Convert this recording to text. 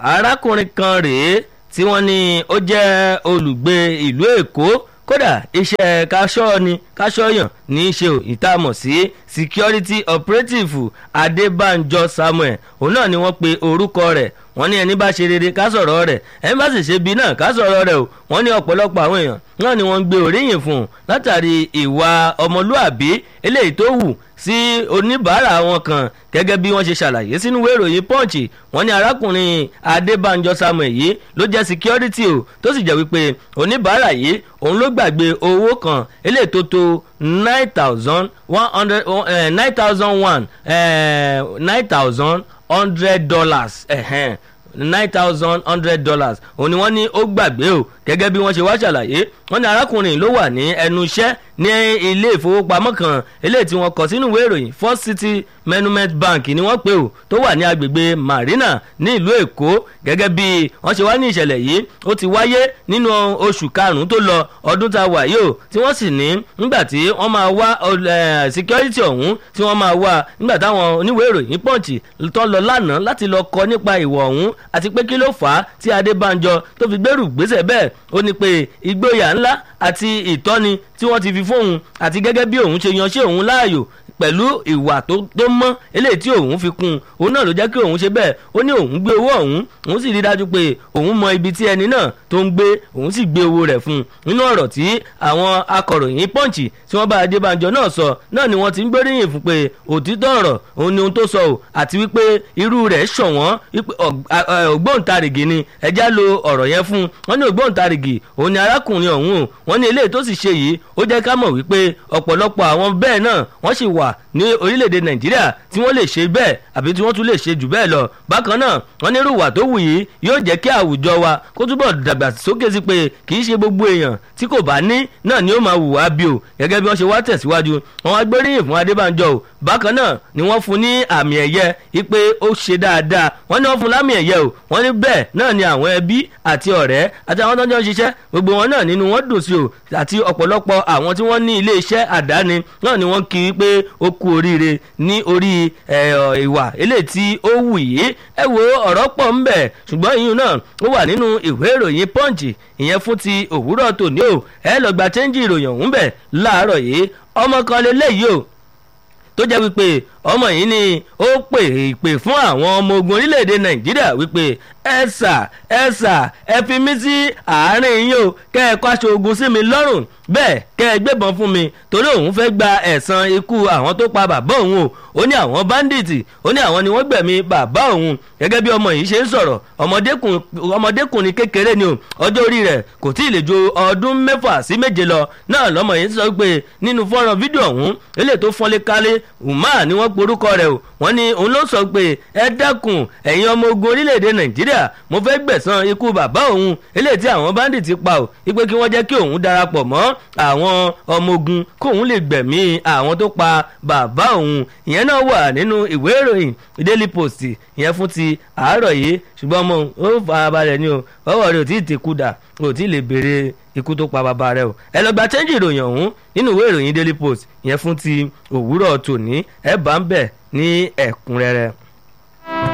arákùnrin kan rèé tí wọ́n ní ó jẹ́ olùgbé ìlú Èkó kódà iṣẹ́ káṣọ́yàn ní í ṣe ìtààmọ̀ sí security operative Adébánjọ Samuel òun náà ni wọ́n pe orúkọ rẹ̀ wọ́n ní ẹni bá ṣe rere ká sọ̀rọ̀ rẹ̀ ẹni bá sì ṣe bí náà ká sọ̀rọ̀ rẹ̀ o wọ́n ní ọ̀pọ̀lọpọ̀ àwọn èèyàn náà ni wọ́n ń gbé oríyìn fún un látàrí ìwà ọmọlúàbí eléyìí tó hù sí oníbàárà wọn kan gẹ́gẹ́ bí wọ́n ṣe ṣàlàyé sínú ìwé ìròyìn Punch wọ́n ní arákùnrin Adébánjọ Samuel yìí ló jẹ́ security o tó sì jẹ́ wípé oníbàárà yìí òun ló gbàgbé owó kan eléyìí tó tó $9,100 $9,100 òun ni wọ́n ní ó gbàgbé o gẹ́gẹ́ bí wọ́n ṣe wá ṣàlàyé wọ́n ní arákùnrin ló wà ní ẹnu iṣẹ́ ní ilé ìfowópamọ́ kan eléyìí tí wọ́n kọ sínú ìwé ìròyìn First City Monument Bank ni wọ́n pè ó tó wà ní agbègbè Marina ní ìlú Èkó gẹ́gẹ́ bí wọ́n ṣe wá ní ìṣẹ̀lẹ̀ yìí ó ti wáyé nínú oṣù karùn-ún tó lọ ọdún tá a wà yìí o tí wọ́n sì ní nígbà tí wọ́n máa wá security ọ̀hún tí wọ́n máa wá nígbà táwọn oníwèé ìròyìn Punch tó lọ lánàá láti lọ kọ nípa ìwọ̀ ọ̀hún àti pé kí ló fà á tí Adébánjọ tó fi gbèrú gbèsè bẹ́ẹ̀ ó ní pé ìgboyà ńlá àti ìtọ́ni tí wọ́n ti fi fóun àti gẹ́gẹ́ bí òun ṣe yanṣẹ́ òun láàyò pẹ̀lú ìwà tó mọ́ eléyìí tí òun fi kún òun náà ló jẹ́ kí òun ṣe bẹ́ẹ̀ ó ní òun gbé owó òun sì rí dájú pé òun mọ ibi tí ẹni náà tó ń gbé òun sì gbé owó rẹ̀ fún un nínú ọ̀rọ̀ tí àwọn akọ̀ròyìn Punch tí wọ́n bá Adébánjọ náà sọ náà ni wọ́n ti ń gbóríyìn fún pé òtítọ́ ọ̀rọ̀ òun ni ohun tó sọ ò àti wípé irú rẹ̀ ṣọ̀wọ́n ògbóǹtarìgì ni ẹjá lo ọ̀rọ̀ yẹn fún wọn ní ògbóǹtarìgì òun ni arákùnrin ọ̀hún o wọ́n ní eléyìí tó sì ṣe yìí ó jẹ́ ká mọ̀ wípé ọ̀pọ̀lọpọ̀ àwọn bẹ́ẹ̀ náà wọ́n sì wà ní orílẹ̀-èdè Nàìjíríà tí wọ́n lè ṣe bẹ́ẹ̀ àbí tí wọ́n tún lè ṣe jù bẹ́ẹ̀ lọ bákan náà wọ́n ní irúwà tó wù yìí yóò jẹ́ kí àwùjọ wa kó túbọ̀ dàgbà sókè sí pé kì í ṣe gbogbo èèyàn tí kò bá ní náà ni ó máa wù wá bí o gẹ́gẹ́ bí wọ́n ṣe wá tẹ̀síwájú wọ́n wá gbóríyìn fún Adébánjọ o bákan náà ni wọ́n fún ní àmì ẹ̀yẹ wípé ó ṣe dáadáa wọ́n ní wọ́n fún lámì ẹ̀yẹ o wọ́n ní bẹ́ẹ̀ náà ni àwọn ẹbí àti ọ̀rẹ́ àti àwọn tó ń jọ ṣiṣẹ́ gbogbo wọn náà nínú wọn dùn sí o àti ọ̀pọ̀lọpọ̀ àwọn tí wọ́n ní ilé iṣẹ́ àdáni náà ni wọ́n kí i pé ó kú oríire ní orí ìwà eléyìí tí ó wù yìí ẹ wo ọ̀rọ̀ pọ̀ ń bẹ ṣùgbọ́n ìyún náà ó wà nínú ìwé ìròyìn Punch ìyẹn fún ti òwúrọ̀ tòní o ẹ lọ gba chẹ́ńjì ìròyìn ọ̀hún bẹ̀ láàárọ̀ yìí ọmọ kan lélẹ́yìí o tó jẹ́ wípé ọmọ yìí ni ó pè fún àwọn ọmọ ogun orílẹ̀-èdè Nàìjíríà wípé ẹ fi mí sí àárín yín o kẹ́ ẹ kó aṣọ ogun sí mi lọ́rùn bẹ́ẹ̀ kẹ́ ẹ gbébọn fún mi torí òun fẹ́ gba ẹ̀san ikú àwọn tó pa bàbá òun o ó ní àwọn báńdíìtì ó ní àwọn ni wọ́n gbẹ̀mí bàbá òun gẹ́gẹ́ bí ọmọ yìí ṣe ń sọ̀rọ̀ ọmọdékùnrin kékeré ni o ọjọ́ orí rẹ̀ kò tí ì lè ju ọdún 6 sí 7 lọ náà lọ́mọ yìí sọ pé nínú fọ́nrán fídíò ọ̀hún eléyìí tó fọ́nlé kálé Umar ni wọ́n porúkọ rẹ̀ o wọ́n ní òun ló sọ pé ẹ dákun ẹ̀yin ọmọ ogun orílẹ̀-èdè Nàìjíríà mo fẹ́ gbẹ̀san ikú bàbá òun eléyìí tí àwọn báńdíìtì pa o wípé kí wọ́n jẹ́ kí òun darapọ̀ mọ́ àwọn ọmọ ogun kóun lè gbẹ̀mí àwọn tó pa bàbá òun ìyẹn náà wà nínú ìwé ìròyìn Daily Post ìyẹn fún ti àárọ̀ yìí ṣùgbọ́n ọmọ ó farabalẹ̀ ni o ọwọ́ rẹ̀ ò tí ì tẹ̀kúdà ò tí ì lè béèrè ikú tó pa bàbá rẹ̀ o ẹ lọ gba chẹ́ńjì ìròyìn ọ̀hún nínú ìwé ìròyìn Daily Post ìyẹn fún ti òwúrọ̀ tòní ẹ bá ń bẹ̀ ní ẹ̀kúnrẹ́rẹ́.